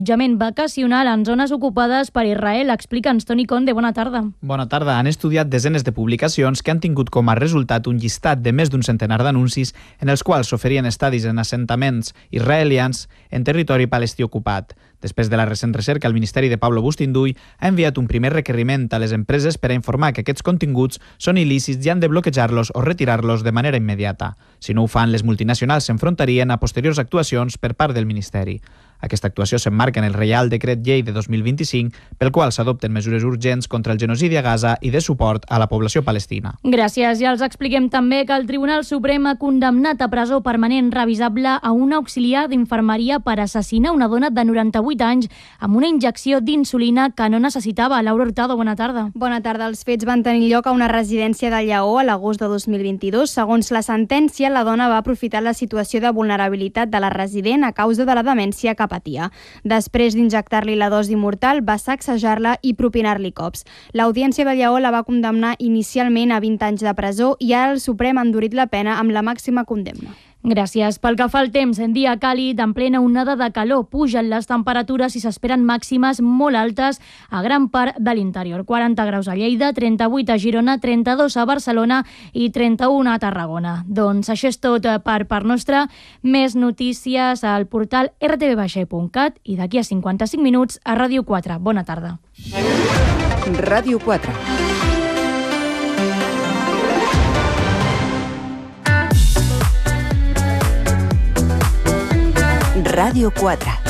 allotjament vacacional en zones ocupades per Israel. Explica'ns, Toni Conde, bona tarda. Bona tarda. Han estudiat desenes de publicacions que han tingut com a resultat un llistat de més d'un centenar d'anuncis en els quals s'oferien estadis en assentaments israelians en territori palestí ocupat. Després de la recent recerca, el Ministeri de Pablo Bustinduy ha enviat un primer requeriment a les empreses per a informar que aquests continguts són il·lícits i han de bloquejar-los o retirar-los de manera immediata. Si no ho fan, les multinacionals s'enfrontarien a posteriors actuacions per part del Ministeri. Aquesta actuació s'emmarca en el Reial Decret Llei de 2025, pel qual s'adopten mesures urgents contra el genocidi a Gaza i de suport a la població palestina. Gràcies. Ja els expliquem també que el Tribunal Suprem ha condemnat a presó permanent revisable a un auxiliar d'infermeria per assassinar una dona de 98 anys amb una injecció d'insulina que no necessitava. Laura Hurtado, bona tarda. Bona tarda. Els fets van tenir lloc a una residència de Lleó a l'agost de 2022. Segons la sentència, la dona va aprofitar la situació de vulnerabilitat de la resident a causa de la demència que patia. Després d'injectar-li la dosi mortal, va sacsejar-la i propinar-li cops. L'Audiència de Lleó la va condemnar inicialment a 20 anys de presó i ara el Suprem ha endurit la pena amb la màxima condemna. Gràcies. Pel que fa al temps, en dia càlid, en plena onada de calor, pugen les temperatures i s'esperen màximes molt altes a gran part de l'interior. 40 graus a Lleida, 38 a Girona, 32 a Barcelona i 31 a Tarragona. Doncs això és tot per part nostra. Més notícies al portal rtv.cat i d'aquí a 55 minuts a Ràdio 4. Bona tarda. Ràdio 4. Ràdio 4.